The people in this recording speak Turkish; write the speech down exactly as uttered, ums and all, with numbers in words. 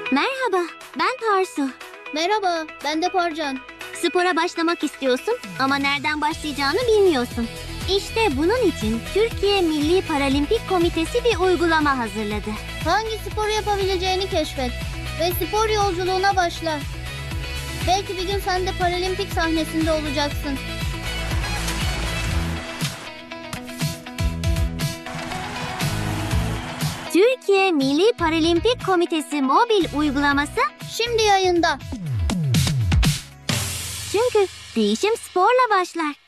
Merhaba, ben Tarsu. Merhaba, ben de Parcan. Spora başlamak istiyorsun ama nereden başlayacağını bilmiyorsun. İşte bunun için Türkiye Milli Paralimpik Komitesi bir uygulama hazırladı. Hangi sporu yapabileceğini keşfet ve spor yolculuğuna başla. Belki bir gün sen de paralimpik sahnesinde olacaksın. Türkiye Milli Paralimpik Komitesi mobil uygulaması, Şimdi yayında. çünkü değişim sporla başlar.